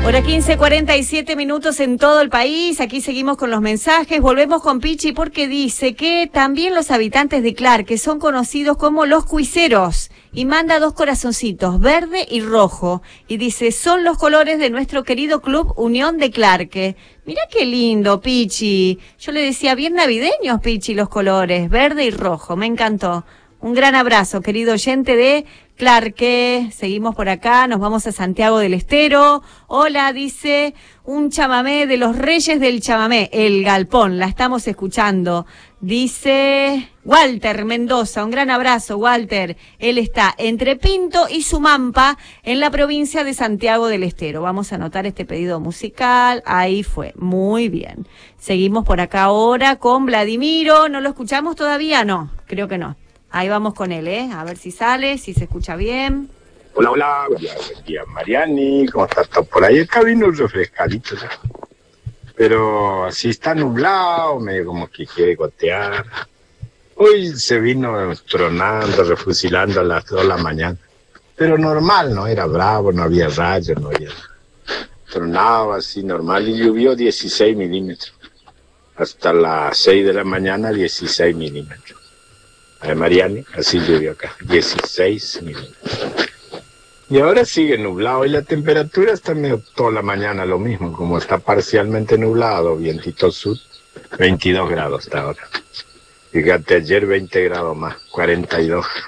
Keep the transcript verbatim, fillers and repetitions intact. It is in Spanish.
Hora quince, cuarenta y siete minutos en todo el país. Aquí seguimos con los mensajes. Volvemos con Pichi porque dice que también los habitantes de Clarke son conocidos como los cuiceros. Y manda dos corazoncitos, verde y rojo. Y dice, son los colores de nuestro querido club Unión de Clarke. Mirá qué lindo, Pichi. Yo le decía, bien navideños, Pichi, los colores, verde y rojo. Me encantó. Un gran abrazo, querido oyente de Clarke. Seguimos por acá, nos vamos a Santiago del Estero. Hola, dice, un chamamé de los Reyes del Chamamé, El Galpón, la estamos escuchando. Dice Walter Mendoza, un gran abrazo, Walter. Él está entre Pinto y Sumampa, en la provincia de Santiago del Estero. Vamos a anotar este pedido musical. Ahí fue, muy bien. Seguimos por acá ahora con Vladimiro. ¿No lo escuchamos todavía? No, creo que no. Ahí vamos con él, ¿eh? A ver si sale, si se escucha bien. Hola, hola, buen día, buen día, Mariani, ¿cómo estás? ¿Estás por ahí? Acá vino un refrescadito ya. Pero así está nublado, medio como que quiere gotear. Hoy se vino tronando, refusilando a las dos de la mañana. Pero normal, no era bravo, no había rayos, no había... Tronaba así normal y llovió dieciséis milímetros. Hasta las seis de la mañana, dieciséis milímetros. A Mariani, así llovió acá, dieciséis milímetros. Y ahora sigue nublado y la temperatura está medio toda la mañana lo mismo, como está parcialmente nublado, vientito sur, veintidós grados hasta ahora. Fíjate, ayer veinte grados más, cuarenta y dos.